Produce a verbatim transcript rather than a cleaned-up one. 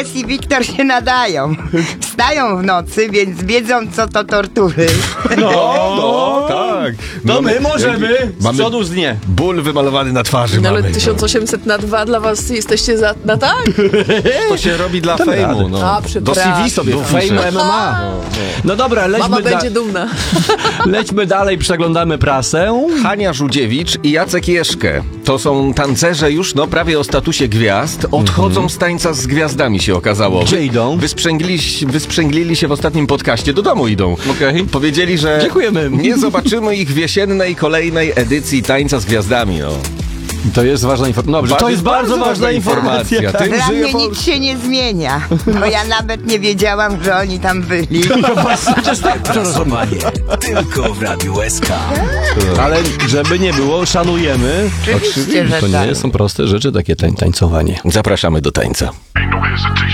Ines i Wiktor się nadają. Wstają w nocy, więc wiedzą, co to tortury. No, no tak. To my możemy z mamy przodu z nie. ból wymalowany na twarzy. No ale mamy. tysiąc osiemset na dwa dla was jesteście za, na tak? To się robi dla Damy fejmu. radę. No. A, Do przepraszam. C V sobie Do wpiszę. Fame M M A. No dobra, lećmy, Mama da- będzie dumna. lećmy dalej, przeglądamy prasę. Hania Żudziewicz i Jacek Jeszkę. To są tancerze już no prawie o statusie gwiazd. Odchodzą z tańca z gwiazdami, się okazało. Gdzie idą? Wysprzęglili, wysprzęglili się w ostatnim podcaście. Do domu idą. Okej. Powiedzieli, że Dziękujemy. nie zobaczymy ich w jesiennej kolejnej edycji Tańca z Gwiazdami. No. To jest ważna informacja. Dobrze, to jest bardzo ważna informacja. Tym Dla żyje mnie Pol- nic się nie zmienia, bo ja nawet nie wiedziałam, że oni tam byli. Głosowanie tylko w Radiu S K. Ale żeby nie było, szanujemy. Oczywiście, że To tak. nie są proste rzeczy, takie tań- tańcowanie. Zapraszamy do tańca. Ain't no hesitation.